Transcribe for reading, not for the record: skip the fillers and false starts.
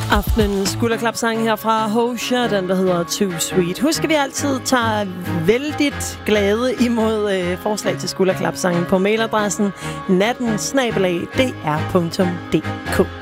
Aftenens skulderklapsang her fra Hosher, den der hedder Too Sweet. Husk, at vi altid tager vældigt glade imod forslag til skulderklapsangen på mailadressen natten@dr.dk.